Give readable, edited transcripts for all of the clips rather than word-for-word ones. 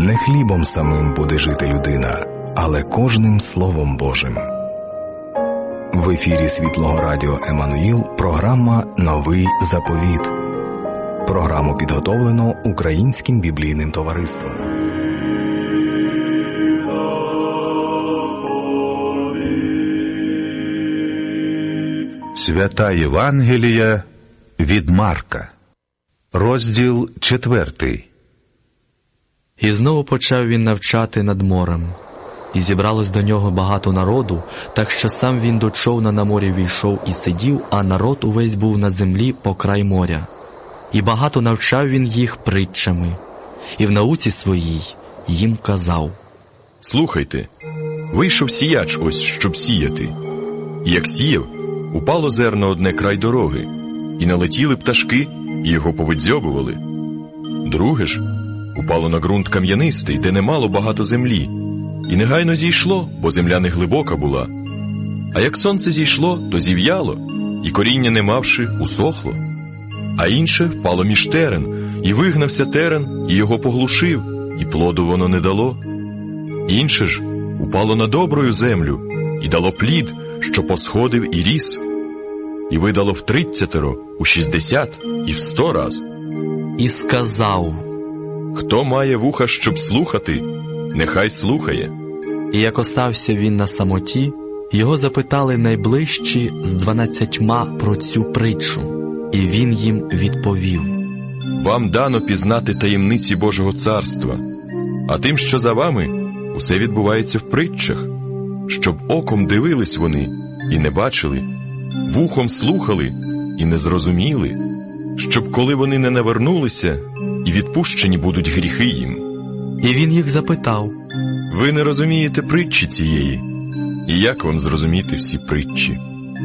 Не хлібом самим буде жити людина, але кожним Словом Божим. В ефірі Світлого Радіо Еммануїл програма «Новий заповіт». Програму підготовлено Українським біблійним товариством. Свята Євангелія від Марка. Розділ 4. І знову почав він навчати над морем. І зібралось до нього багато народу, так що сам він до човна на морі війшов і сидів, а народ увесь був на землі по край моря. І багато навчав він їх притчами. І в науці своїй їм казав: «Слухайте, вийшов сіяч ось, щоб сіяти. І як сіяв, упало зерно одне край дороги, і налетіли пташки, і його повидзьобували. Друге ж упало на ґрунт кам'янистий, де немало багато землі, і негайно зійшло, бо земля не глибока була. А як сонце зійшло, то зів'яло, і коріння не мавши, усохло. А інше впало між терен, і вигнався терен, і його поглушив, і плоду воно не дало. Інше ж упало на добрую землю, і дало плід, що посходив і ріс. І видало в 30, у 60 і в 100 раз. І сказав: Хто має вуха, щоб слухати, нехай слухає». І як остався він на самоті, його запитали найближчі з 12 про цю притчу, і він їм відповів: «Вам дано пізнати таємниці Божого царства, а тим, що за вами, усе відбувається в притчах, щоб оком дивились вони і не бачили, вухом слухали і не зрозуміли, щоб коли вони не навернулися, і відпущені будуть гріхи їм». І він їх запитав: «Ви не розумієте притчі цієї? І як вам зрозуміти всі притчі?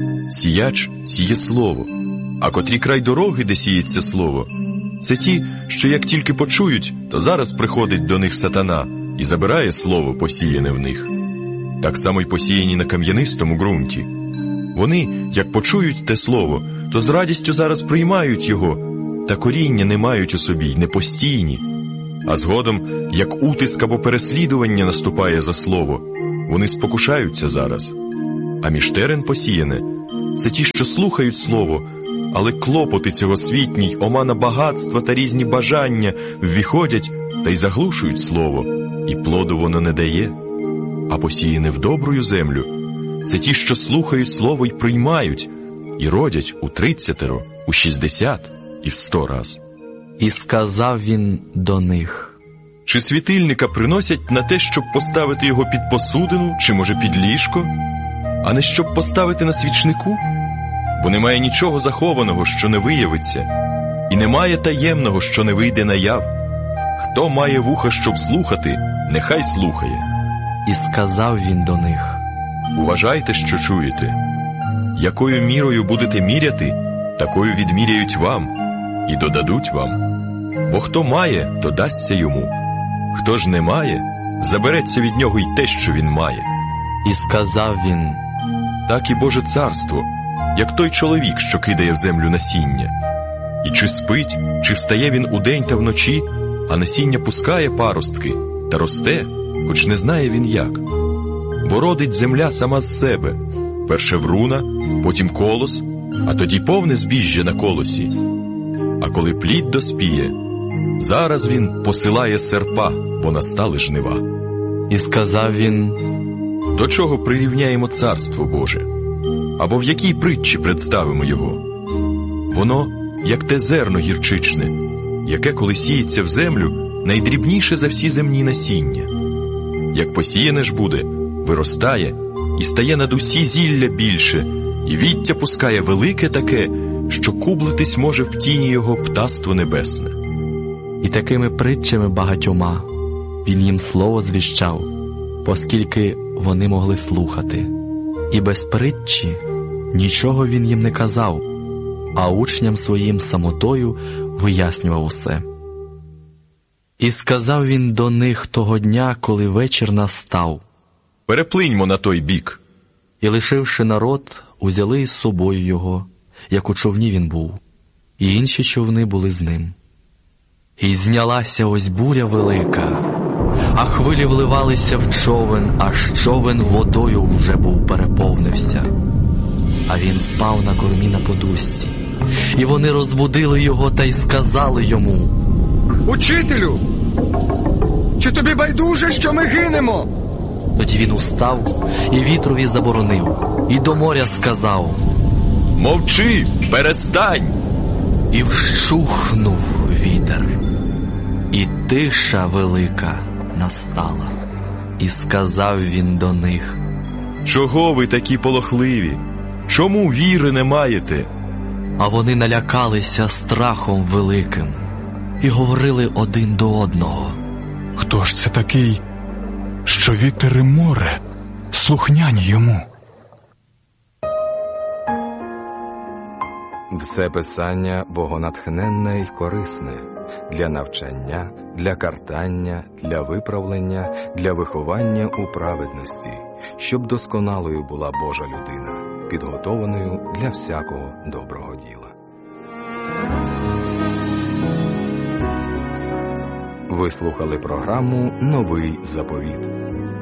Сіяч сіє слово, а котрі край дороги, де сіється слово, це ті, що як тільки почують, то зараз приходить до них сатана і забирає слово, посіяне в них. Так само й посіяні на кам'янистому ґрунті. Вони, як почують те слово, то з радістю зараз приймають його, та коріння не мають у собі й не постійні. А згодом, як утиск або переслідування наступає за слово, вони спокушаються зараз. А між терен посіяне – це ті, що слухають слово, але клопоти цьогосвітній, омана багатства та різні бажання ввіходять та й заглушують слово, і плоду воно не дає. А посіяне в добрую землю – це ті, що слухають слово й приймають, і родять у 30, у 60 і в 100 раз». І сказав він до них: «Чи світильника приносять на те, щоб поставити його під посудину, чи, може, під ліжко, а не щоб поставити на свічнику? Бо немає нічого захованого, що не виявиться, і немає таємного, що не вийде наяв. Хто має вуха, щоб слухати, нехай слухає». І сказав він до них: «Уважайте, що чуєте. Якою мірою будете міряти, такою відміряють вам, і додадуть вам. Бо хто має, то дасться йому. Хто ж не має, забереться від нього й те, що він має». І сказав він: «Так і Боже царство, як той чоловік, що кидає в землю насіння. І чи спить, чи встає він удень та вночі, а насіння пускає паростки та росте, хоч не знає він як. Бо родить земля сама з себе, перше вруна, потім колос, а тоді повне збіжжя на колосі. А коли плід доспіє, зараз він посилає серпа, бо настали жнива». І сказав він: «До чого прирівняємо царство Боже? Або в якій притчі представимо його? Воно, як те зерно гірчичне, яке, коли сіється в землю, найдрібніше за всі земні насіння. Як посіяне ж буде, виростає і стає над усі зілля більше, і віття пускає велике таке, що кублитись може в тіні його птаство небесне». І такими притчами багатьома він їм слово звіщав, оскільки вони могли слухати. І без притчі нічого він їм не казав, а учням своїм самотою вияснював усе. І сказав він до них того дня, коли вечір настав: «Переплиньмо на той бік». І, лишивши народ, узяли із собою його, як у човні він був, і інші човни були з ним. І знялася ось буря велика, а хвилі вливалися в човен, аж човен водою вже був переповнився. А він спав на кормі на подушці. І вони розбудили його та й сказали йому: «Учителю, чи тобі байдуже, що ми гинемо?» Тоді він устав і вітрові заборонив, і до моря сказав: «Мовчи, перестань!» І вщухнув вітер, і тиша велика настала. І сказав він до них: «Чого ви такі полохливі? Чому віри не маєте?» А вони налякалися страхом великим і говорили один до одного: «Хто ж це такий, що вітер і море слухняні йому?» Все писання богонатхненне й корисне для навчання, для картання, для виправлення, для виховання у праведності, щоб досконалою була Божа людина, підготованою для всякого доброго діла. Ви слухали програму «Новий заповіт».